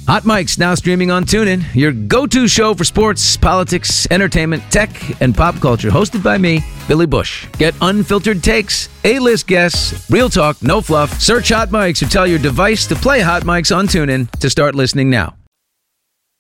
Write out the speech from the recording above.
Hot Mic's now streaming on TuneIn, your go-to show for sports, politics, entertainment, tech, and pop culture. Hosted by me, Billy Bush. Get unfiltered takes, A-list guests, real talk, no fluff. Search Hot Mics or tell your device to play Hot Mics on TuneIn to start listening now.